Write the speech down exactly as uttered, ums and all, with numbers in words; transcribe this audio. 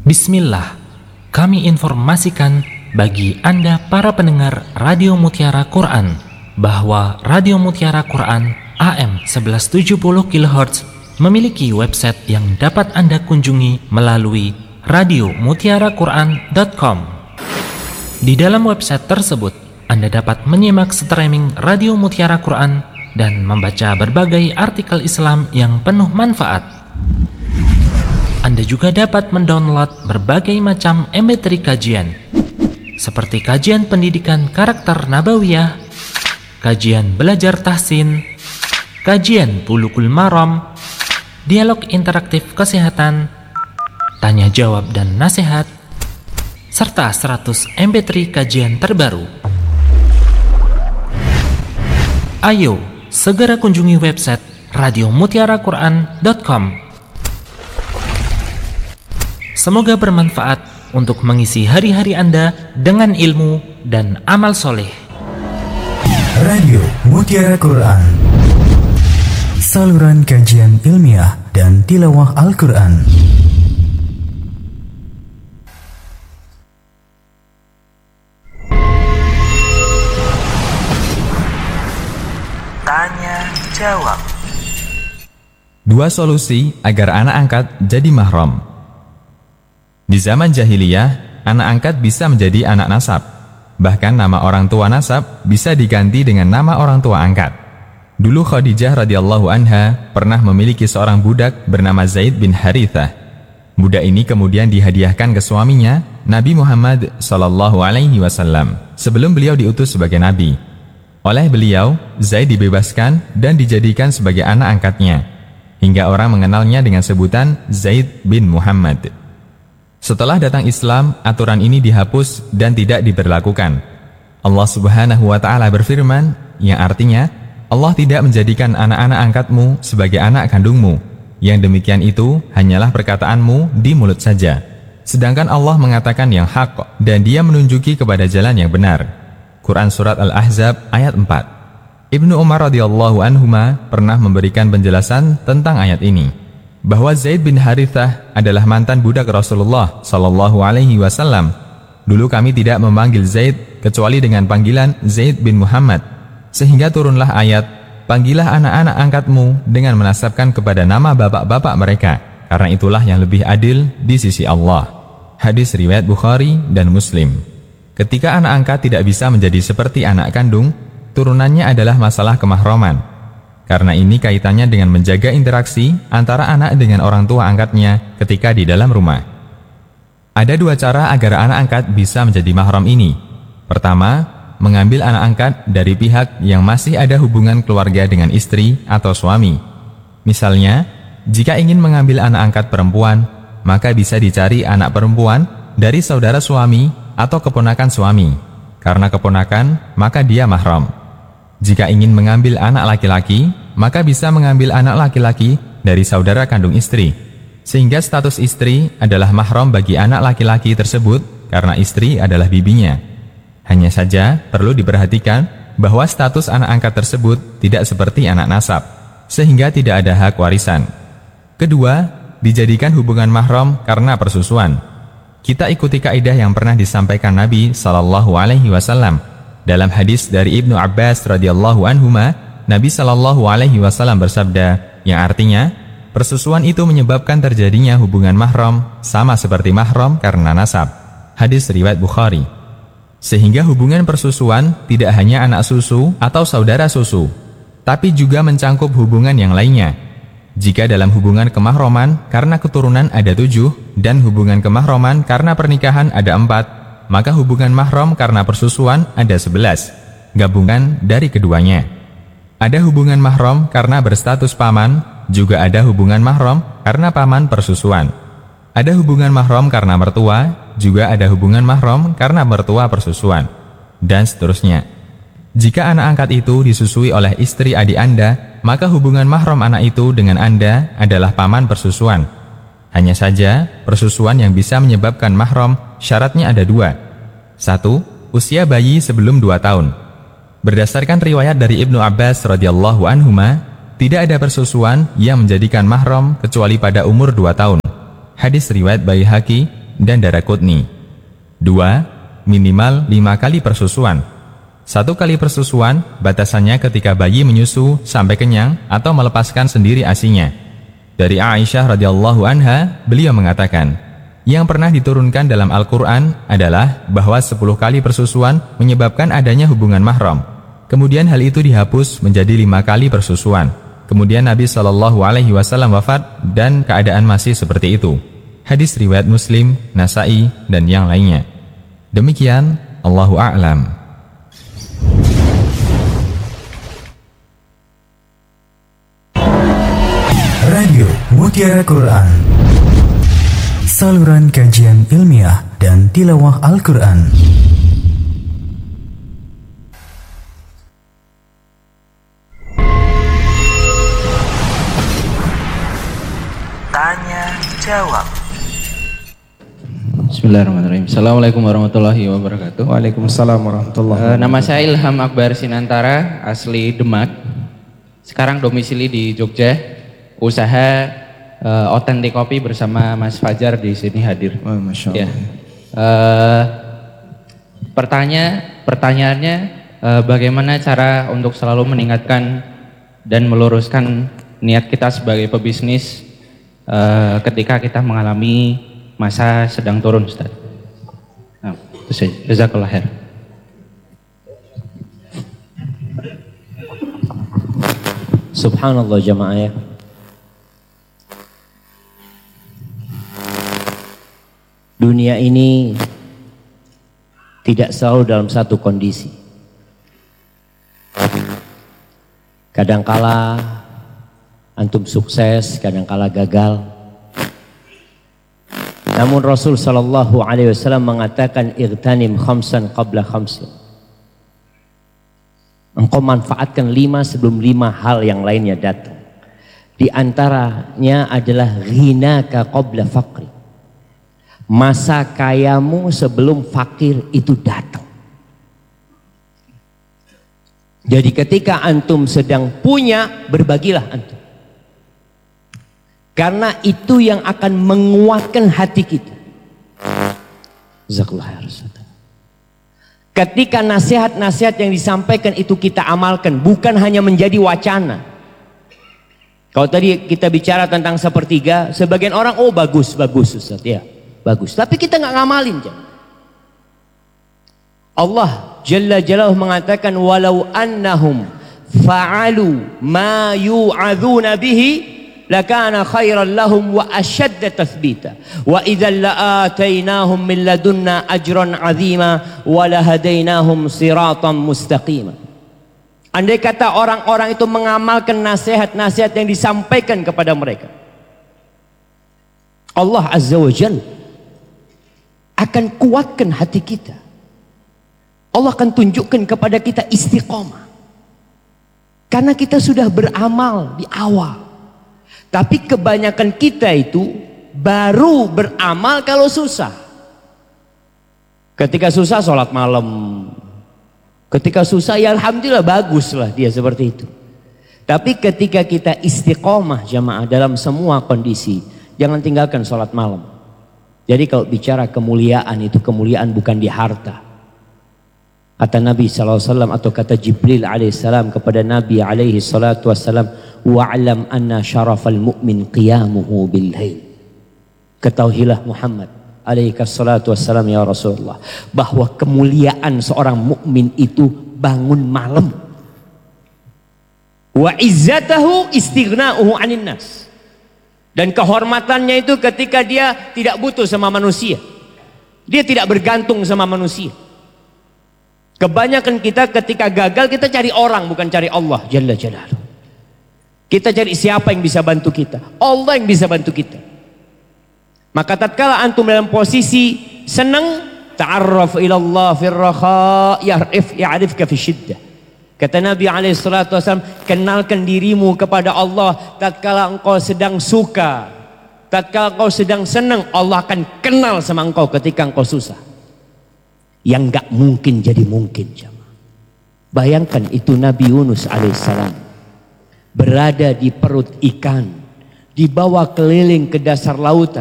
Bismillah, kami informasikan bagi Anda para pendengar Radio Mutiara Quran bahwa Radio Mutiara Quran A M seratus tujuh puluh kilohertz memiliki website yang dapat Anda kunjungi melalui radio mutiara quran dot com. Di dalam website tersebut, Anda dapat menyimak streaming Radio Mutiara Quran dan membaca berbagai artikel Islam yang penuh manfaat. Anda juga dapat mendownload berbagai macam M P tiga kajian, seperti kajian pendidikan karakter nabawiyah, kajian belajar tahsin, kajian bulugul maram, dialog interaktif kesehatan, tanya jawab dan nasihat, serta seratus M P tiga kajian terbaru. Ayo, segera kunjungi website radio mutiara quran dot com. Semoga bermanfaat untuk mengisi hari-hari Anda dengan ilmu dan amal soleh. Radio Mutiara Quran, saluran kajian ilmiah dan tilawah Al-Quran. Tanya jawab. Dua solusi agar anak angkat jadi mahram. Di zaman jahiliyah, anak angkat bisa menjadi anak nasab. Bahkan nama orang tua nasab bisa diganti dengan nama orang tua angkat. Dulu Khadijah radhiyallahu anha pernah memiliki seorang budak bernama Zaid bin Harithah. Budak ini kemudian dihadiahkan ke suaminya, Nabi Muhammad sallallahu alaihi wasallam, sebelum beliau diutus sebagai nabi. Oleh beliau, Zaid dibebaskan dan dijadikan sebagai anak angkatnya, hingga orang mengenalnya dengan sebutan Zaid bin Muhammad. Setelah datang Islam, aturan ini dihapus dan tidak diberlakukan. Allah Subhanahu wa Ta'ala berfirman, yang artinya Allah tidak menjadikan anak-anak angkatmu sebagai anak kandungmu. Yang demikian itu hanyalah perkataanmu di mulut saja. Sedangkan Allah mengatakan yang hak dan Dia menunjuki kepada jalan yang benar. Quran Surat Al-Ahzab ayat empat. Ibnu Umar radhiyallahu anhuma pernah memberikan penjelasan tentang ayat ini, bahwa Zaid bin Harithah adalah mantan budak Rasulullah sallallahu alaihi wasallam. Dulu kami tidak memanggil Zaid kecuali dengan panggilan Zaid bin Muhammad, sehingga turunlah ayat, panggillah anak-anak angkatmu dengan menasabkan kepada nama bapak-bapak mereka, karena itulah yang lebih adil di sisi Allah. Hadis riwayat Bukhari dan Muslim. Ketika anak angkat tidak bisa menjadi seperti anak kandung, turunannya adalah masalah kemahraman. Karena ini kaitannya dengan menjaga interaksi antara anak dengan orang tua angkatnya ketika di dalam rumah. Ada dua cara agar anak angkat bisa menjadi mahram ini. Pertama, mengambil anak angkat dari pihak yang masih ada hubungan keluarga dengan istri atau suami. Misalnya, jika ingin mengambil anak angkat perempuan, maka bisa dicari anak perempuan dari saudara suami atau keponakan suami. Karena keponakan, maka dia mahram. Jika ingin mengambil anak laki-laki, maka bisa mengambil anak laki-laki dari saudara kandung istri, sehingga status istri adalah mahram bagi anak laki-laki tersebut karena istri adalah bibinya. Hanya saja perlu diperhatikan bahwa status anak angkat tersebut tidak seperti anak nasab, sehingga tidak ada hak warisan. Kedua, dijadikan hubungan mahram karena persusuan. Kita ikuti kaidah yang pernah disampaikan Nabi sallallahu alaihi wasallam. Dalam hadis dari Ibnu Abbas radhiyallahu anhuma, Nabi sallallahu alaihi wasallam bersabda, yang artinya, persusuan itu menyebabkan terjadinya hubungan mahram sama seperti mahram karena nasab. Hadis riwayat Bukhari. Sehingga hubungan persusuan tidak hanya anak susu atau saudara susu, tapi juga mencangkup hubungan yang lainnya. Jika dalam hubungan kemahraman karena keturunan ada tujuh, dan hubungan kemahraman karena pernikahan ada empat, maka hubungan mahram karena persusuan ada sebelas, gabungan dari keduanya. Ada hubungan mahram karena berstatus paman, juga ada hubungan mahram karena paman persusuan. Ada hubungan mahram karena mertua, juga ada hubungan mahram karena mertua persusuan, dan seterusnya. Jika anak angkat itu disusui oleh istri adik Anda, maka hubungan mahram anak itu dengan Anda adalah paman persusuan. Hanya saja, persusuan yang bisa menyebabkan mahram syaratnya ada dua. Satu, usia bayi sebelum dua tahun. Berdasarkan riwayat dari Ibnu Abbas radhiyallahu anhuma, tidak ada persusuan yang menjadikan mahram kecuali pada umur dua tahun. Hadis riwayat Baihaqi dan Daraqutni. Dua, minimal lima kali persusuan. Satu kali persusuan batasannya ketika bayi menyusu sampai kenyang atau melepaskan sendiri asinya. Dari Aisyah radhiyallahu anha, beliau mengatakan, yang pernah diturunkan dalam Al-Quran adalah bahwa sepuluh kali persusuan menyebabkan adanya hubungan mahram. Kemudian hal itu dihapus menjadi lima kali persusuan. Kemudian Nabi shallallahu alaihi wasallam wafat dan keadaan masih seperti itu. Hadis riwayat Muslim, Nasa'i, dan yang lainnya. Demikian, Allahu a'lam. Radio Mutiara Quran, saluran kajian ilmiah dan tilawah Al-Quran. Tanya jawab. Bismillahirrahmanirrahim. Assalamualaikum warahmatullahi wabarakatuh. Waalaikumsalam warahmatullahi wabarakatuh. Uh, nama saya Ilham Akbar Sinantara, asli Demak. Sekarang domisili di Jogja. Usaha uh, otentik kopi bersama Mas Fajar di sini hadir. Oh, Masya Allah. Ya. Uh, pertanyaan, pertanyaannya, uh, bagaimana cara untuk selalu meningkatkan dan meluruskan niat kita sebagai pebisnis Uh, ketika kita mengalami masa sedang turun, Ustaz. Nah, itu saja. Jazakallah khair. Subhanallah jamaah ya. Dunia ini tidak selalu dalam satu kondisi. Kadangkala antum sukses, kadangkala gagal. Namun Rasul sallallahu alaihi wasallam mengatakan igtanim khamsan qabla khamsin. Engkau manfaatkan lima sebelum lima hal yang lainnya datang. Di antaranya adalah ghinaka qabla faqri. Masa kayamu sebelum fakir itu datang. Jadi ketika antum sedang punya, berbagilah antum. Karena itu yang akan menguatkan hati kita. Jazakallahu khairan. Ketika nasihat-nasihat yang disampaikan itu kita amalkan, bukan hanya menjadi wacana. Kalau tadi kita bicara tentang sepertiga, sebagian orang, oh bagus, bagus Ustaz, ya bagus. Tapi kita nggak ngamalin. Jangan. Allah Jalla Jalaluhu mengatakan, walau annahum fa'alu ma yu'adzuna bihi lakana khairan lahum wa ashadda tathbita wa idzal la'atainahum min ladunna ajran 'azima wa lahadainahum siratan mustaqima. Andai kata orang-orang itu mengamalkan nasihat-nasihat yang disampaikan kepada mereka, Allah Azza wa Jalla akan kuatkan hati kita. Allah akan tunjukkan kepada kita istiqomah. Karena kita sudah beramal di awal. Tapi kebanyakan kita itu baru beramal kalau susah. Ketika susah sholat malam. Ketika susah ya alhamdulillah baguslah dia seperti itu. Tapi ketika kita istiqomah jamaah dalam semua kondisi, jangan tinggalkan sholat malam. Jadi kalau bicara kemuliaan itu kemuliaan bukan di harta. Kata Nabi shallallahu alaihi wasallam atau kata Jibril alaihissalam kepada Nabi alaihi salatu wassalam, wa'alam anna syarafal mu'min qiyamuhu bil lail. Ketahuilah Muhammad alaihi salatu wassalam ya Rasulullah, bahwa kemuliaan seorang mukmin itu bangun malam. Wa izzatahu istighna'uhu 'anil nas. Dan kehormatannya itu ketika dia tidak butuh sama manusia. Dia tidak bergantung sama manusia. Kebanyakan kita ketika gagal kita cari orang, bukan cari Allah Jalla Jalaluhu. Kita cari siapa yang bisa bantu kita. Allah yang bisa bantu kita. Maka tatkala antum dalam posisi senang, ta'arraf ila Allah fir raha ya'rif ya'rifka fi syiddah. Kata Nabi alaihi salatu wasallam, kenalkan dirimu kepada Allah tatkala engkau sedang suka. Tatkala engkau sedang senang, Allah akan kenal sama engkau ketika engkau susah. Yang enggak mungkin jadi mungkin. Bayangkan itu Nabi Yunus alaihissalam berada di perut ikan, dibawa keliling ke dasar lautan.